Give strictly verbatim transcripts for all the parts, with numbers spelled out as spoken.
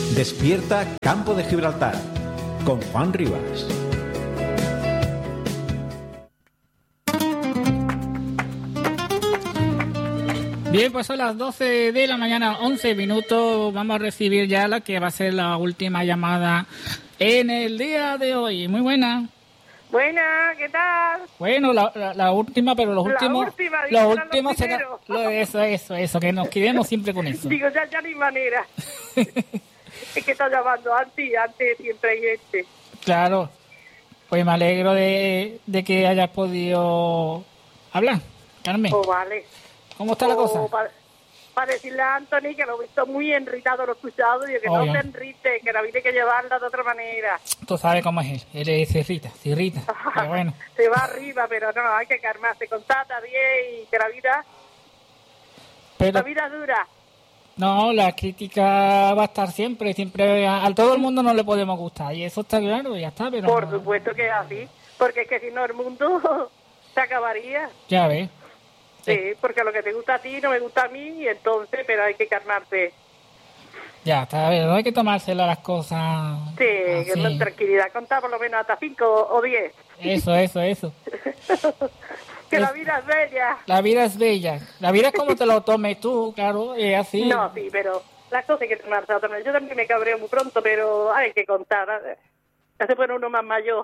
Despierta Campo de Gibraltar con Juan Rivas. Bien, pues son las doce de la mañana, once minutos. Vamos a recibir ya la que va a ser la última llamada en el día de hoy. Muy buena. Buena, ¿qué tal? Bueno, la, la, la última, pero los la últimos... Última, los últimos será... Lo, eso, eso, eso, que nos quedemos siempre con eso. Digo, ya, ya ni manera. Es que está llamando antes, antes siempre hay gente. Claro. Pues me alegro de, de que hayas podido hablar, Carmen. Oh, vale. ¿Cómo está oh, la cosa? Para, para decirle a Anthony que lo he visto muy enritado, lo he escuchado, y que oh, no ya. se enrite, que la vida hay que llevarla de otra manera. Tú sabes cómo es él, él se irrita, se irrita, pero bueno. Se va arriba, pero no, hay que calmarse, con tata bien y que la vida, pero, la vida dura. No, la crítica va a estar siempre, siempre, a, a todo el mundo no le podemos gustar, y eso está claro, ya está, pero... Por no. supuesto que es así, porque es que si no el mundo se acabaría. Ya ves. Sí, porque lo que te gusta a ti no me gusta a mí, y entonces, pero hay que calmarse. Ya, está bien, no hay que tomársela las cosas. Sí, que con tranquilidad, contar por lo menos hasta cinco o diez. Eso, eso, eso. Que es, la vida es bella. La vida es bella. La vida es como te lo tomes tú, claro, es así. No, sí, pero las cosas hay que tomarse. Yo también me cabreo muy pronto, pero hay que contar. Ya se pone uno más mayor.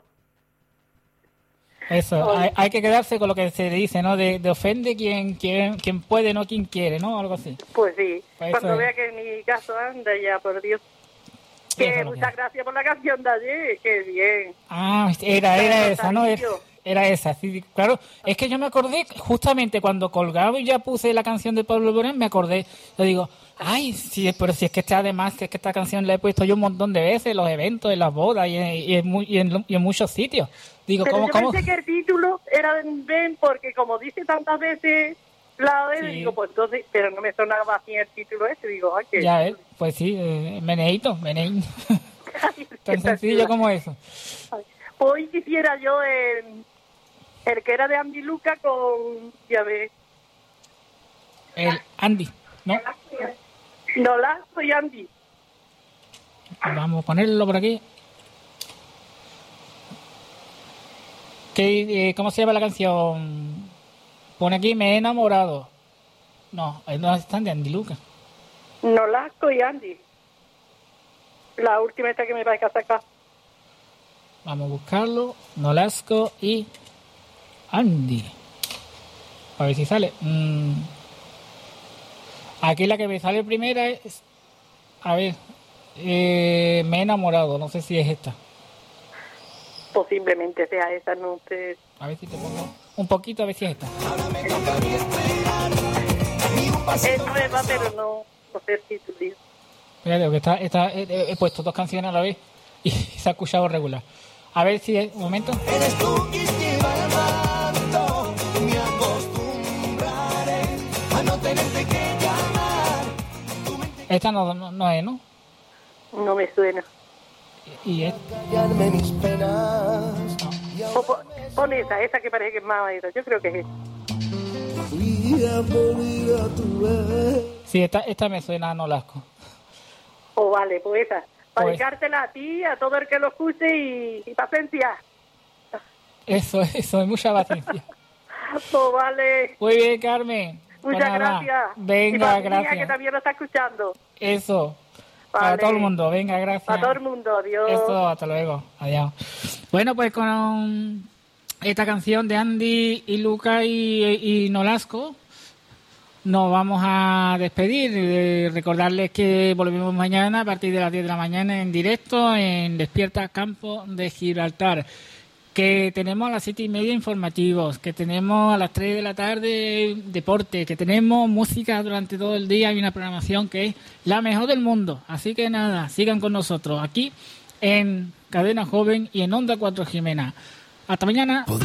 Eso, hay, hay que quedarse con lo que se dice, ¿no? De, de ofende quien, quien quien puede, no quien quiere, ¿no? Algo así. Pues sí, pues cuando vea que en mi caso anda ya, por Dios. Que muchas que gracias por la canción de ayer, qué bien. Ah, era, era esa, ¿no? Era, era esa, sí, claro. Es que yo me acordé, justamente cuando colgaba y ya puse la canción de Pablo Alborán, me acordé, yo digo, ay, sí, pero si es que está además, que es que esta canción la he puesto yo un montón de veces en los eventos, en las bodas y en, y en, y en, y en muchos sitios. Digo, pero ¿cómo, yo cómo? pensé que el título era de Ben, porque como dice tantas veces la de, sí. Digo, pues entonces, pero no me sonaba así el título ese, digo, ay, que... Ya, eh, pues sí, eh, meneíto, meneíto. Tan sencillo como eso. Ay, hoy quisiera yo el, el que era de Andy Luca con, ya ves. El Andy, ¿no? No, la soy Andy. Vamos a ponerlo por aquí. ¿Qué, eh, ¿Cómo se llama la canción? Pone aquí, me he enamorado. No, no están de Andy Luca. Nolasco y Andy. La última esta que me va a sacar. Vamos a buscarlo. Nolasco y Andy. A ver si sale. Mm. Aquí la que me sale primera es... A ver. Eh, me he enamorado. No sé si es esta. Posiblemente sea esa, no sé. A ver si te pongo un poquito, a ver si es esta. Es nueva, pero no, no sé si tú dices. Mira, que está, está, he, he puesto dos canciones a la vez y se ha escuchado regular. A ver si es un momento. Eres tú quien lleva el mando, me acostumbraré a no tenerte que llamar. Esta no, no, no es, ¿no? No me suena. Y es... Callarme mis penas. No. Pon, pon esa, esa que parece que es más esa. Yo creo que es esa. Sí, esta, esta me suena a Nolasco. Oh, vale, pues esa. Para pues... dedicártela a ti, a todo el que lo escuche y, y paciencia. Eso, eso, es mucha paciencia. Oh, vale. Muy bien, Carmen. Muchas pues gracias. Venga, y gracias. Niña, que también lo está escuchando. Eso. Vale. Para todo el mundo, venga, gracias. Para todo el mundo, adiós. Eso, hasta luego, adiós. Bueno, pues con esta canción de Andy y Luca y, y Nolasco nos vamos a despedir. Eh, recordarles que volvemos mañana a partir de las diez de la mañana en directo en Despierta Campo de Gibraltar. Que tenemos a las siete y media informativos, que tenemos a las tres de la tarde deporte, que tenemos música durante todo el día y una programación que es la mejor del mundo. Así que nada, sigan con nosotros aquí en Cadena Joven y en Onda cuatro Jimena. Hasta mañana.